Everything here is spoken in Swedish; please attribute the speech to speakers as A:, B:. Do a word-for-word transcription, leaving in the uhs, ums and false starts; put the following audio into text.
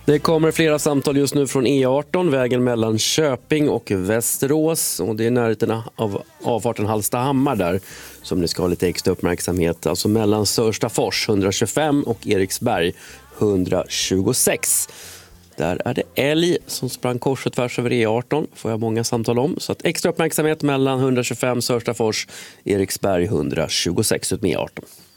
A: Det kommer flera samtal just nu från E arton, vägen mellan Köping och Västerås. Och det är närheten av avfarten Hallstahammar där som ni ska ha lite extra uppmärksamhet. Alltså mellan Sörstafors etthundratjugofem och Eriksberg etthundratjugosex. Där är det älg som sprang kors och tvärs över E arton. Får jag många samtal om. Så att extra uppmärksamhet mellan etthundratjugofem Sörstafors, Eriksberg etthundratjugosex ut med E arton.